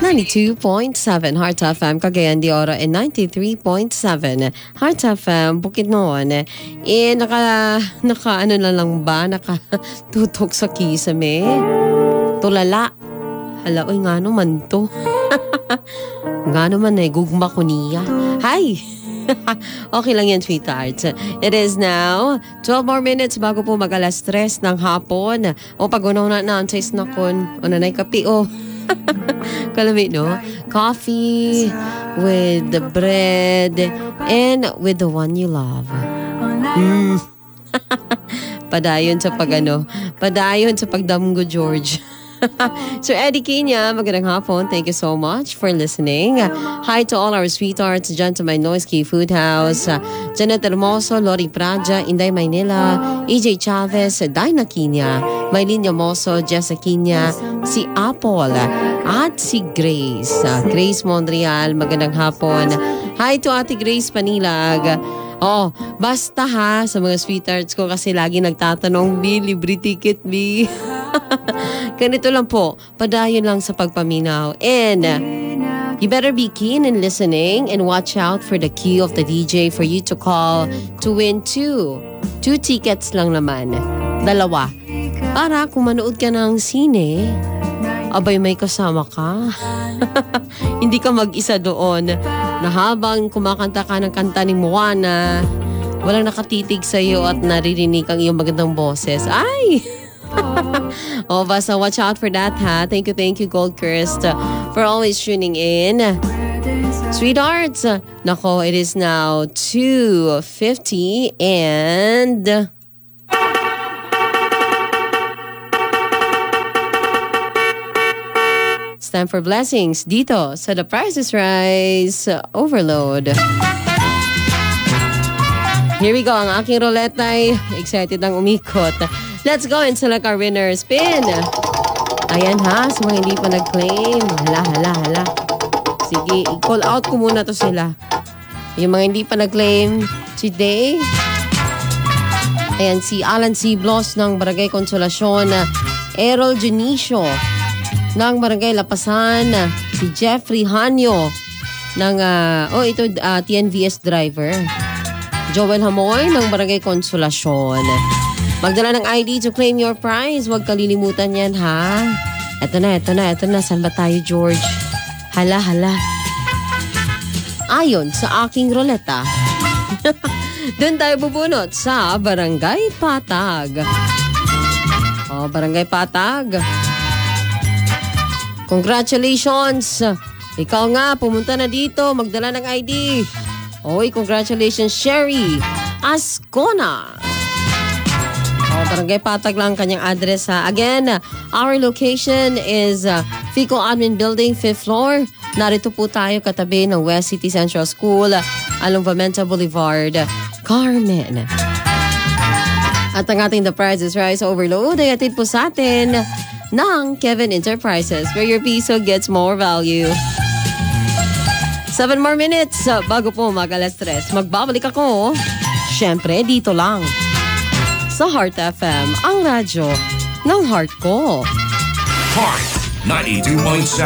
92.7 Heart FM, Cagayan de Oro, and 93.7 Heart FM, Bukidnon. Ano na lang ba? Nakatutok sa kisame. Tulala. Hala, oy, nga naman to. Nga naman gugma ko niya. Hi! Okay lang yan, sweethearts. It is now 12 more minutes bago po mag-alas 3 ng hapon. O pag-unaw na ang taste na kon. O nanay kape, o. Kalamit, no? Coffee with the bread and with the one you love. Padayon sa pagdamgo, George. So Eddie Kenya, magandang hapon. Thank you so much for listening. Hi to all our sweethearts dyan to my Noisky Food House. Janet Hermoso, Lori Praja, Inday Maynila, EJ Chavez, Dina Kenya, Maylin Yamoso, Jessa Kenya, si Apple, at si Grace. Grace Montreal, magandang hapon. Hi to Ate Grace Panilag. Oh, basta ha, sa mga sweethearts ko kasi lagi nagtatanong, B, libre ticket, B. Ganito lang po, padayon lang sa pagpaminaw. And you better be keen in listening and watch out for the cue of the DJ for you to call to win two tickets lang naman. 2. Para kung manood ka ng sine, abay may kasama ka. Hindi ka mag-isa doon. Na habang kumakanta ka ng kanta ni Moana, walang nakatitig sa iyo at naririnig ang iyong magandang boses. Ay! Basta watch out for that, ha? Thank you, Goldcrest, for always tuning in. Sweethearts, nako, it is now 2:50 and... It's time for blessings dito sa The Price is Right Overload. Here we go. Ang aking roulette ay excited ang umikot. Let's go and select our winner. Spin! Ayan ha, sa mga hindi pa nag-claim. Hala. Sige, i-call out ko muna to sila. Yung mga hindi pa nag-claim today. Ayan, si Alan C. Bloss ng Barangay Consolacion. Errol Junicio ng Barangay Lapasan, si Jeffrey Hanyo ng TNVS driver. Joel Hamoy ng Barangay Consolacion. Magdala ng ID to claim your prize. Huwag kalilimutan yan, ha? Eto na. Saan ba tayo, George? Hala. Ayon sa aking roleta. Doon tayo bubunot sa Barangay Patag. Barangay Patag. Congratulations! Ikaw nga, pumunta na dito, magdala ng ID. Oy, congratulations, Sherry Ascona. Barangay Patag lang kanyang address, ha. Again, our location is Fico Admin Building, 5th floor. Narito po tayo katabi ng West City Central School, along Vamenta Boulevard, Carmen. At ang ating The Price is Right Overload ay atid po sa atin ng Kevin Enterprises, where your piso gets more value. 7 more minutes bago po mag-alas 3. Magbabalik ako, syempre dito lang sa Heart FM, ang radyo ng heart ko. Heart 92.7